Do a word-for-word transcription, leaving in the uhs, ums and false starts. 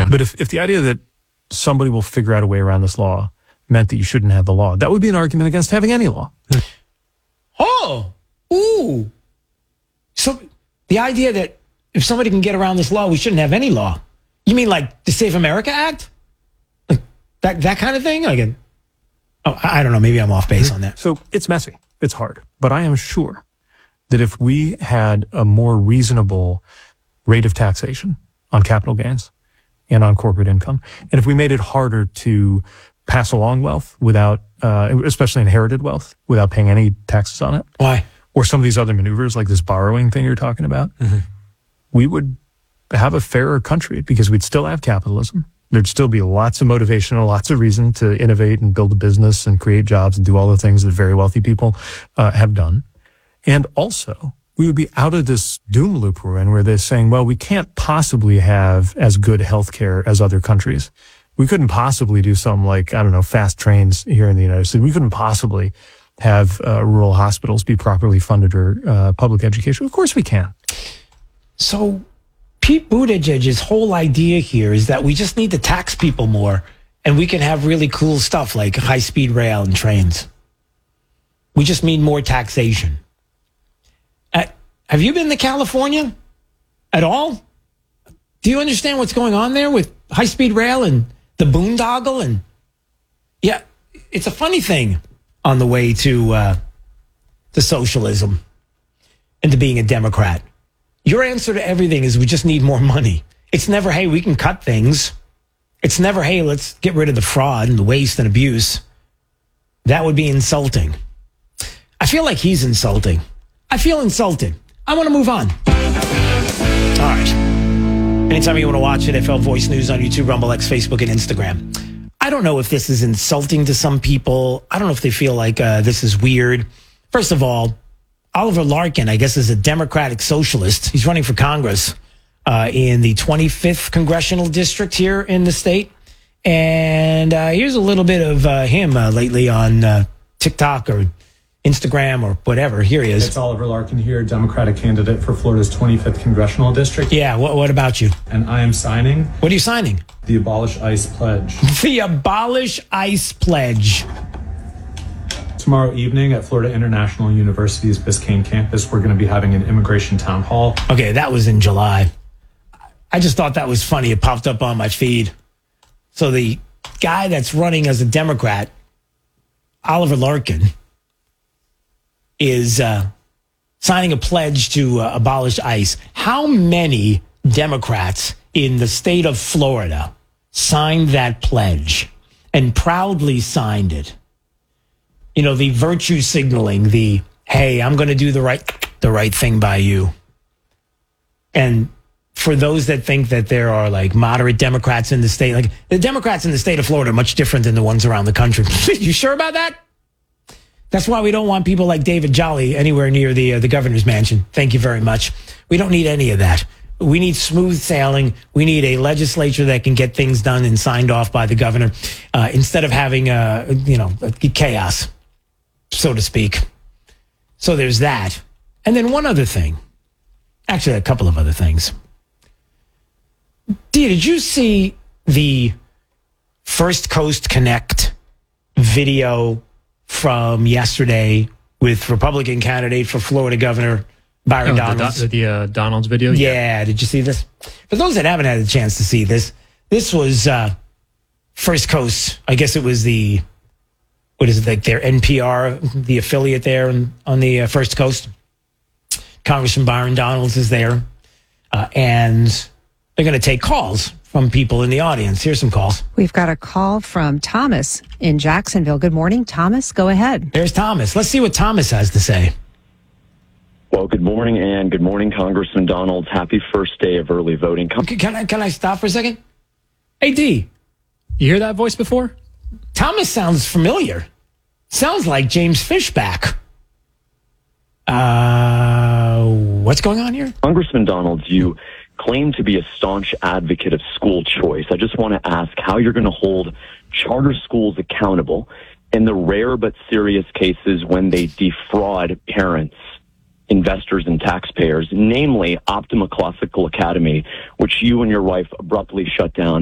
But if, if the idea that somebody will figure out a way around this law meant that you shouldn't have the law, that would be an argument against having any law. Oh, ooh. So the idea that if somebody can get around this law, we shouldn't have any law. You mean like the Save America Act? Like that that kind of thing? Like a, oh, I don't know. Maybe I'm off base on that. So it's messy. It's hard. But I am sure that if we had a more reasonable rate of taxation on capital gains and on corporate income, and if we made it harder to pass along wealth without, uh, especially inherited wealth, without paying any taxes on it. Why? Or some of these other maneuvers like this borrowing thing you're talking about, mm-hmm. we would have a fairer country because we'd still have capitalism. There'd still be lots of motivation and lots of reason to innovate and build a business and create jobs and do all the things that very wealthy people uh, have done. And also, we would be out of this doom loop we're in where they're saying, well, we can't possibly have as good healthcare as other countries. We couldn't possibly do something like, I don't know, fast trains here in the United States. We couldn't possibly have uh, rural hospitals be properly funded or uh, public education. Of course we can. So Pete Buttigieg's whole idea here is that we just need to tax people more and we can have really cool stuff like high-speed rail and trains. We just need more taxation. Uh, have you been to California at all? Do you understand what's going on there with high-speed rail and the boondoggle? And yeah, it's a funny thing on the way to uh, to socialism and to being a Democrat. Your answer to everything is we just need more money. It's never, hey, we can cut things. It's never, hey, let's get rid of the fraud and the waste and abuse. That would be insulting. I feel like he's insulting. I feel insulted. I want to move on. All right. Anytime you want to watch N F L Voice News on YouTube, Rumble X, Facebook, and Instagram. I don't know if this is insulting to some people. I don't know if they feel like uh, this is weird. First of all, Oliver Larkin, I guess, is a Democratic socialist. He's running for Congress uh, in the twenty-fifth Congressional District here in the state. And uh, here's a little bit of uh, him uh, lately on uh, TikTok or Instagram or whatever. Here he is. It's Oliver Larkin here, Democratic candidate for Florida's twenty-fifth Congressional District. Yeah, what, what about you? And I am signing... What are you signing? The Abolish ICE Pledge. The Abolish ICE Pledge. Tomorrow evening at Florida International University's Biscayne campus, we're going to be having an immigration town hall. Okay, that was in July. I just thought that was funny. It popped up on my feed. So the guy that's running as a Democrat, Oliver Larkin, is uh, signing a pledge to uh, abolish ICE. How many Democrats in the state of Florida signed that pledge and proudly signed it? You know, the virtue signaling, the, hey, I'm going to do the right, the right thing by you. And for those that think that there are like moderate Democrats in the state, like the Democrats in the state of Florida are much different than the ones around the country. You sure about that? That's why we don't want people like David Jolly anywhere near the uh, the governor's mansion. Thank you very much. We don't need any of that. We need smooth sailing. We need a legislature that can get things done and signed off by the governor uh, instead of having, uh, you know, chaos, so to speak. So there's that. And then one other thing. Actually, a couple of other things. Dee, did you see the First Coast Connect video from yesterday with Republican candidate for Florida Governor Byron oh, Donalds? The, the uh, Donalds video? Yeah. yeah, did you see this? For those that haven't had a chance to see this, this was uh, First Coast. I guess it was the, what is it, like their N P R, the affiliate there on, on the uh, First Coast. Congressman Byron Donalds is there. Uh, and they're going to take calls from people in the audience. Here's some calls. We've got a call from Thomas in Jacksonville. Good morning, Thomas. Go ahead. There's Thomas. Let's see what Thomas has to say. Well, good morning, and good morning, Congressman Donalds. Happy first day of early voting. Come- can I can I stop for a second? Hey, D. You hear that voice before? Thomas sounds familiar. Sounds like James Fishback. Uh, what's going on here? Congressman Donalds, you claim to be a staunch advocate of school choice. I just want to ask how you're going to hold charter schools accountable in the rare but serious cases when they defraud parents, investors, and taxpayers, namely Optima Classical Academy, which you and your wife abruptly shut down